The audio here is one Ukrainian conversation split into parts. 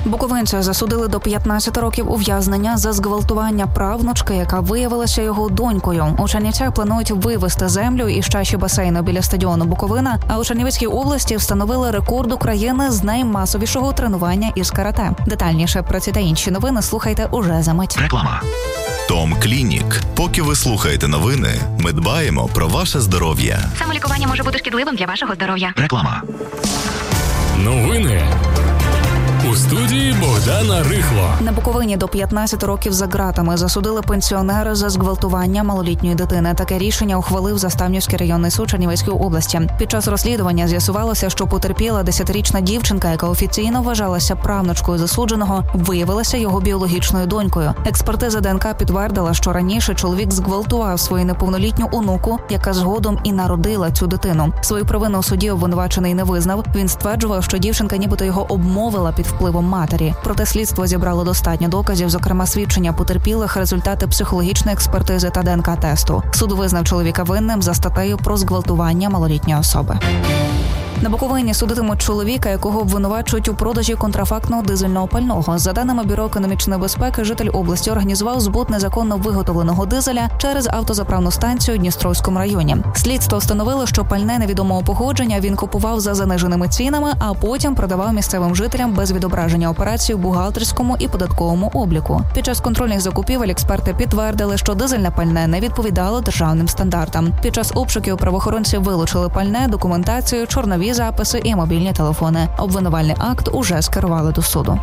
Буковинця засудили до 15 років ув'язнення за зґвалтування правнучки, яка виявилася його донькою. У Чернівцях планують вивезти землю із чаші басейну біля стадіону Буковина, а у Чернівецькій області встановили рекорд України з наймасовішого тренування із карате. Детальніше про ці та інші новини слухайте уже за мить. Реклама. Том Клінік. Поки ви слухаєте новини, ми дбаємо про ваше здоров'я. Самолікування може бути шкідливим для вашого здоров'я. Реклама. Новини. У студії Богдана Рихло. На Буковині до 15 років за ґратами засудили пенсіонера за зґвалтування малолітньої дитини. Таке рішення ухвалив Заставнівський районний суд Чернівецької області. Під час розслідування з'ясувалося, що потерпіла 10-річна дівчинка, яка офіційно вважалася правнучкою засудженого, виявилася його біологічною донькою. Експертиза ДНК підтвердила, що раніше чоловік зґвалтував свою неповнолітню онуку, яка згодом і народила цю дитину. Свою провину у суді обвинувачений не визнав. Він стверджував, що дівчинка нібито його обмовила під впливом матері. Проте слідство зібрало достатньо доказів, зокрема свідчення потерпілих, результати психологічної експертизи та ДНК-тесту. Суд визнав чоловіка винним за статтею про зґвалтування малолітньої особи. На Буковині судитимуть чоловіка, якого обвинувачують у продажі контрафактного дизельного пального. За даними Бюро економічної безпеки, житель області організував збут незаконно виготовленого дизеля через автозаправну станцію у Дністровському районі. Слідство встановило, що пальне невідомого походження він купував за заниженими цінами, а потім продавав місцевим жителям без відображення операцій у бухгалтерському і податковому обліку. Під час контрольних закупівель експерти підтвердили, що дизельне пальне не відповідало державним стандартам. Під час обшуків правоохоронці вилучили пальне, документацію, чорнові записи і мобільні телефони. Обвинувальний акт уже скерували до суду.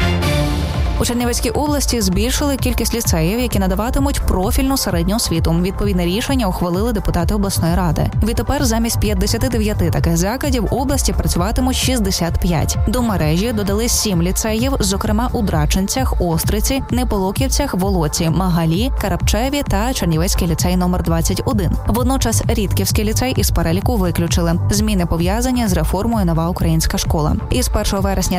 У Чернівецькій області збільшили кількість ліцеїв, які надаватимуть профільну середню освіту. Відповідне рішення ухвалили депутати обласної ради. Відтепер замість 59 таких закладів в області працюватимуть 65. До мережі додали 7 ліцеїв, зокрема у Драчинцях, Остриці, Неполоківцях, Волоці, Магалі, Карапчеві та Чернівецький ліцей номер 21. Водночас Рідківський ліцей із переліку виключили. Зміни пов'язані з реформою «Нова українська школа». Із 1 вересня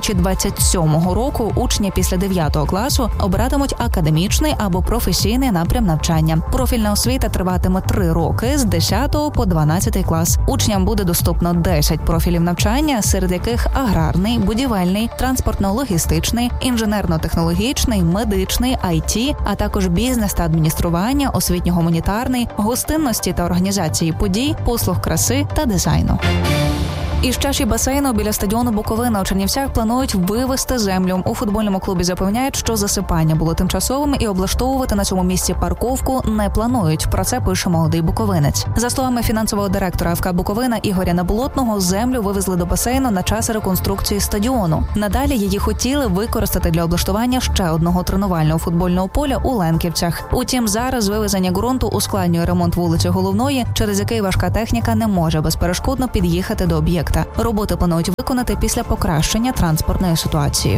2027 року учні після 9 класу обиратимуть академічний або професійний напрям навчання. Профільна освіта триватиме 3 роки з 10 по 12 клас. Учням буде доступно 10 профілів навчання, серед яких аграрний, будівельний, транспортно-логістичний, інженерно-технологічний, медичний, IT, а також бізнес та адміністрування, освітньо-гуманітарний, гостинності та організації подій, послуг краси та дизайну. Із чаші басейну біля стадіону Буковина у Чернівцях планують вивезти землю. У футбольному клубі запевняють, що засипання було тимчасовим і облаштовувати на цьому місці парковку не планують. Про це пише молодий буковинець. За словами фінансового директора ФК Буковина Ігоря Наболотного, землю вивезли до басейну на час реконструкції стадіону. Надалі її хотіли використати для облаштування ще одного тренувального футбольного поля у Ленківцях. Утім, зараз вивезення ґрунту ускладнює ремонт вулиці Головної, через який важка техніка не може безперешкодно під'їхати до об'єкта. Роботи планують виконати після покращення транспортної ситуації.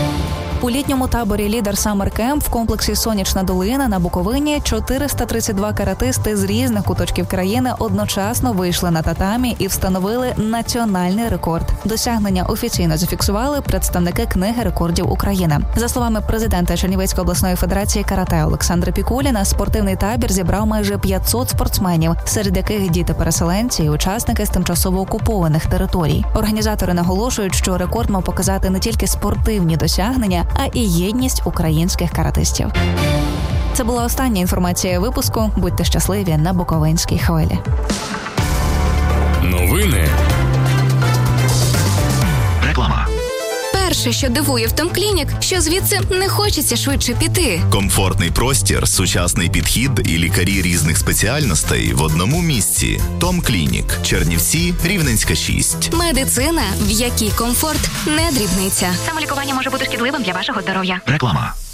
У літньому таборі «Лідер Саммер Кемп» в комплексі «Сонячна долина» на Буковині 432 каратисти з різних куточків країни одночасно вийшли на татамі і встановили національний рекорд. Досягнення офіційно зафіксували представники Книги рекордів України. За словами президента Чернівецької обласної федерації карате Олександра Пікуліна, спортивний табір зібрав майже 500 спортсменів, серед яких діти-переселенці і учасники з тимчасово окупованих територій. Організатори наголошують, що рекорд мав показати не тільки спортивні досягнення, а і єдність українських каратистів. Це була остання інформація випуску. Будьте щасливі на Буковинській хвилі. Новини. Реклама. Перше, що дивує в Том Клінік, що звідси не хочеться швидше піти. Комфортний простір, сучасний підхід і лікарі різних спеціальностей в одному місці. Том Клінік. Чернівці, Рівненська, 6. Медицина, в якій комфорт не дрібниця. Самолікування може бути шкідливим для вашого здоров'я. Реклама.